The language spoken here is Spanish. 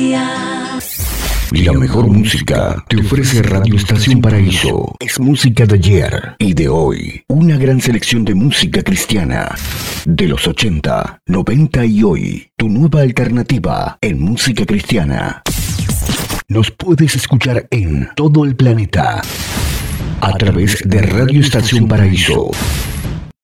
día. La mejor música te ofrece Radio Estación Paraíso. Es música de ayer y de hoy. Una gran selección de música cristiana. De los 80, 90 y hoy. Tu nueva alternativa en música cristiana. Nos puedes escuchar en todo el planeta a través de Radio Estación Paraíso.